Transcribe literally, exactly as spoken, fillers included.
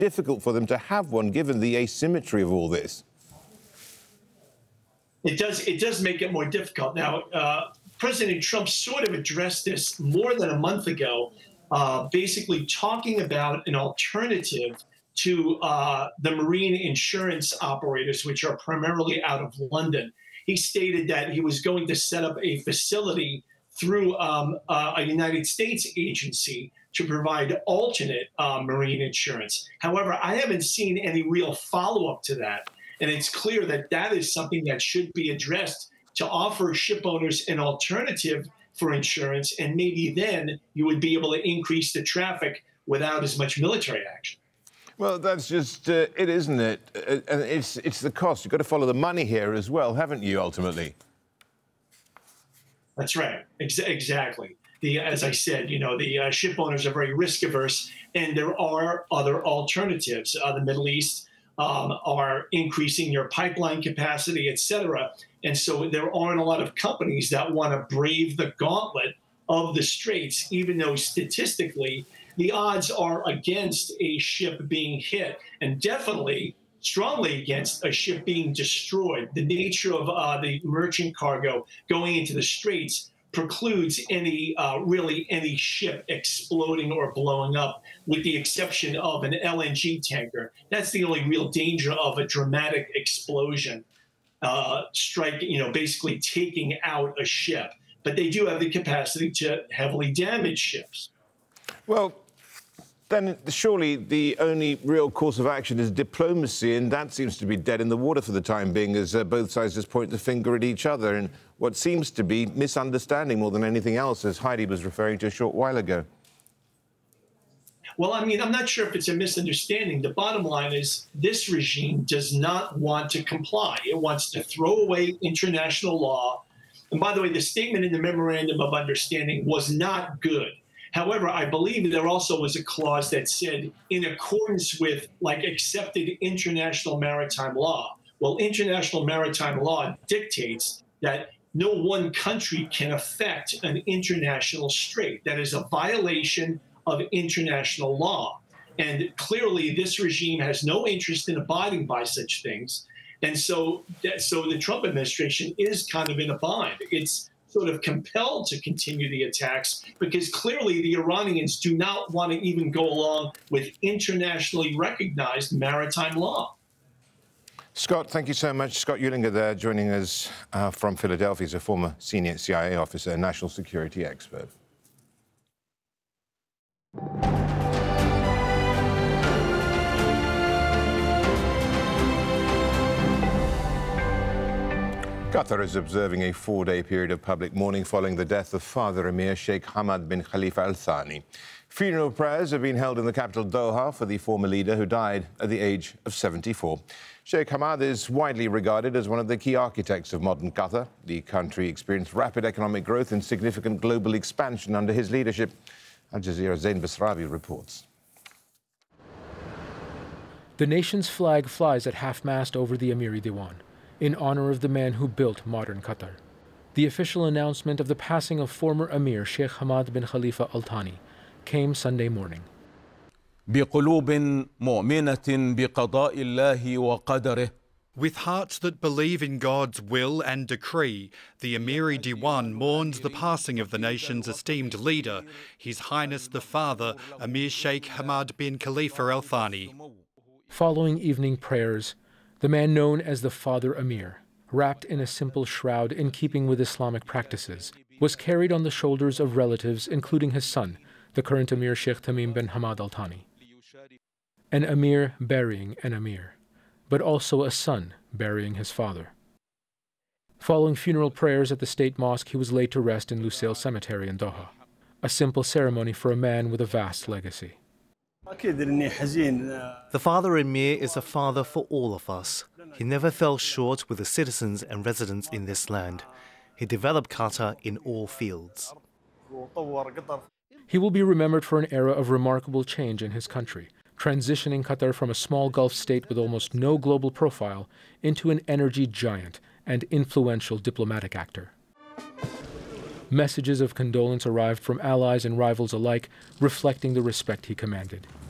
difficult for them to have one, given the asymmetry of all this. It does, it does make it more difficult. Now, uh, President Trump sort of addressed this more than a month ago, uh, basically talking about an alternative to uh, the marine insurance operators, which are primarily out of London. He stated that he was going to set up a facility through um, uh, a United States agency to provide alternate uh, marine insurance. However, I haven't seen any real follow-up to that. And it's clear that that is something that should be addressed to offer ship owners an alternative for insurance. And maybe then you would be able to increase the traffic without as much military action. Well, that's just uh, it, isn't it? Uh, and it's, it's the cost. You've got to follow the money here as well, haven't you, ultimately? That's right. Ex exactly. The, as I said, you know, the uh, ship owners are very risk averse, and there are other alternatives. Uh, the Middle East um, are increasing their pipeline capacity, et cetera. And so there aren't a lot of companies that want to brave the gauntlet of the Straits, even though statistically the odds are against a ship being hit, and definitely strongly against a ship being destroyed. The nature of uh, the merchant cargo going into the Straits precludes any, uh, really any ship exploding or blowing up, with the exception of an L N G tanker. That's the only real danger of a dramatic explosion, uh, strike, you know, basically taking out a ship. But they do have the capacity to heavily damage ships. Well, then surely the only real course of action is diplomacy, and that seems to be dead in the water for the time being, as uh, both sides just point the finger at each other and what seems to be misunderstanding more than anything else, as Heidi was referring to a short while ago. Well, I mean, I'm not sure if it's a misunderstanding. The bottom line is this regime does not want to comply. It wants to throw away international law. And by the way, the statement in the Memorandum of Understanding was not good. However, I believe there also was a clause that said, in accordance with, like, accepted international maritime law. Well, international maritime law dictates that no one country can affect an international strait. That is a violation of international law. And clearly, this regime has no interest in abiding by such things. And so, so the Trump administration is kind of in a bind. It's sort of compelled to continue the attacks because clearly the Iranians do not want to even go along with internationally recognized maritime law. Scott, thank you so much. Scott Uehlinger there, joining us uh, from Philadelphia. He's a former senior C I A officer and national security expert. Qatar is observing a four-day period of public mourning following the death of Father Emir Sheikh Hamad bin Khalifa Al Thani. Funeral prayers have been held in the capital Doha for the former leader, who died at the age of seventy-four. Sheikh Hamad is widely regarded as one of the key architects of modern Qatar. The country experienced rapid economic growth and significant global expansion under his leadership. Al Jazeera's Zain Basrawi reports. The nation's flag flies at half-mast over the Amiri Diwan, in honor of the man who built modern Qatar. The official announcement of the passing of former Emir Sheikh Hamad bin Khalifa Al Thani came Sunday morning. بقلوب مؤمنة بقضاء الله وقدره. With hearts that believe in God's will and decree, the Amiri Diwan mourns the passing of the nation's esteemed leader, His Highness the Father, Emir Sheikh Hamad bin Khalifa Al Thani. Following evening prayers, the man known as the Father Emir, wrapped in a simple shroud in keeping with Islamic practices, was carried on the shoulders of relatives, including his son, the current Emir Sheikh Tamim bin Hamad Al Thani. An Emir burying an Emir, but also a son burying his father. Following funeral prayers at the state mosque, he was laid to rest in Lusail Cemetery in Doha, a simple ceremony for a man with a vast legacy. The Father Emir is a father for all of us. He never fell short with the citizens and residents in this land. He developed Qatar in all fields. He will be remembered for an era of remarkable change in his country, transitioning Qatar from a small Gulf state with almost no global profile into an energy giant and influential diplomatic actor. Messages of condolence arrived from allies and rivals alike, reflecting the respect he commanded.